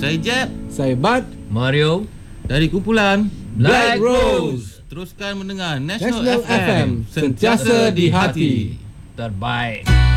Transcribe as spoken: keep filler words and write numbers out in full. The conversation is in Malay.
Saya Jeb. Saya Bad. Mario. Dari kumpulan Black Rose. Teruskan mendengar National, National F M, F M, sentiasa di hati. Terbaik.